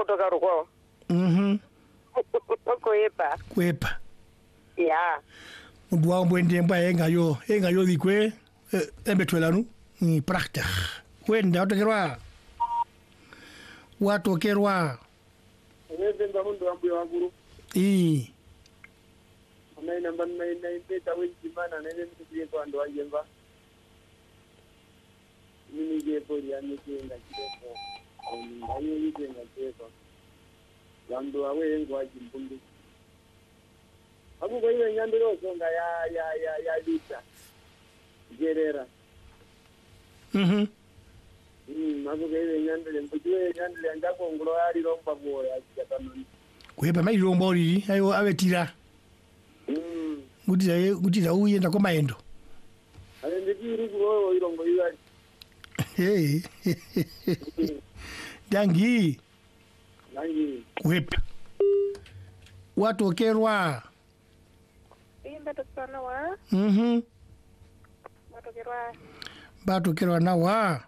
kutoka Rukwa. Kwepa. Ya. Mundu wangu mwende mba enga yo likwe embetwelanu ni prachtig. Wenda watokerwa. Nenda mundu wangu. Unaina mbana ipeta wiki mana nene mtuye kwa ndo anjemba. Mimi jepo ya nikinga kidogo. Ayo yikenga kidogo. Lamdo awe ngo ajimbundi. Abu kwa hiyo nyandiro songa ya lita. Gerera. Abu kwa hiyo nyandiro mbujwe nyandiro ndako ngoro ali rompa boya akatano. Kwepa mai rombo lili ayo awetira. Gutira uyenda kwa maendo. Ale ndikiri kulo irongo iwa. Hey. Dangi. Kwepa. Watokerwa. Batokera wa. Batokera na wa.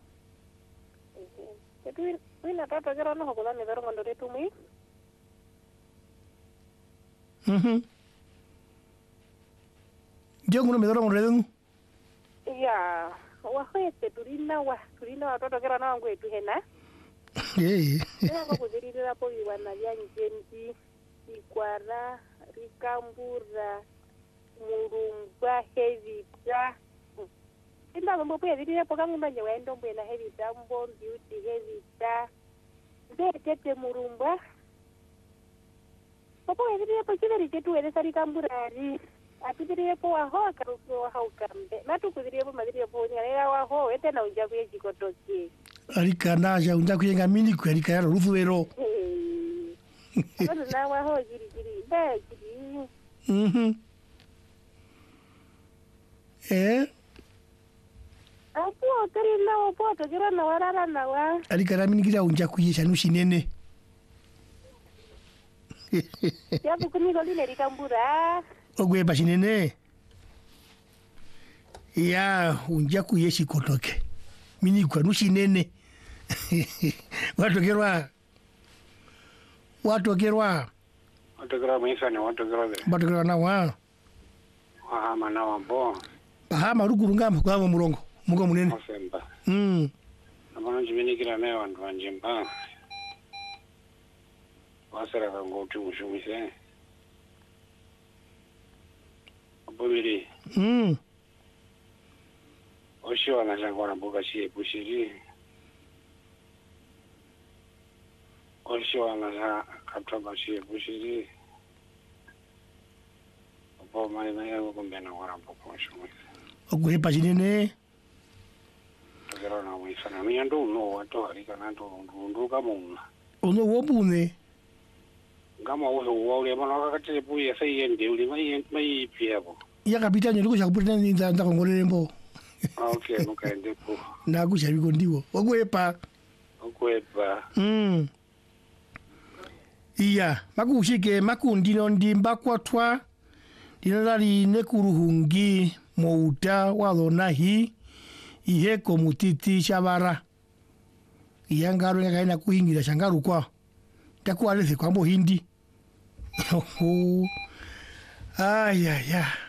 Wina tatokera no hokola ne daro ngondore tumi. Yo ngono me daro ngondore. Ya, wa khete turina tatokera na ngwe tu hena. Ngo kudirira po iwana ya njenti ikwara rikambura murumba hevita. Inda mambo pe dirira po kangumba nyewe ndo mbena hevita mbo beauty hevita. Tete murumba. Popo dirira po kiberi ketu ere sari kamburari. Atidiriye po aho karuso aho kambe. Natu kudiriye po madiriye po nyarera waho ete na unja kuye jikotoki. Arika naja unja kuyenga mini ku arika yaro rufuero. Ano na waho jiri. Be jiri. Apo kari na opo to jira na warara na wa. Arika na mini kira unja kuye shanu shinene. Ya bukuni goline rikambura. Ogwe bashinene. Ya unja kuye shikotoke. Mini kwa nushinene. Watokerwa mwisane watokerwa. Watokerwa na wa. Wahama na wambo. Bahama rugurungamba kwa murongo. Mugo munene. Osemba. Namana jimenikira naye wantu wanjemba. Wasera kango tumushumise. Abomiri. Oshiwa na jangwana mboga shie bushiri. Oshiwa na kataba shie bushiri. Opo mai na yango kumbena wana mboga mshumise. Ogwe bashinene. Ogero na mwisana. Miyandu no wato harika nanto ndu kama una. Ono wobune. Ngama uwe mwana wakatile puya sayende uli mai piabo. Ya kapitani ndiko chakuputa nda kongolele mbo. Okay, nukaende po. Na kushabiko ndiwo. Ogwepa. Iya, makushike makundino ndimba kwatwa. Dinalali nekuruhungi mouta walonahi. Ihe komutiti shabara. Iyangaro ngakaina kuhingira shangaru kwa. Takuwa lese kwambo hindi. Ay.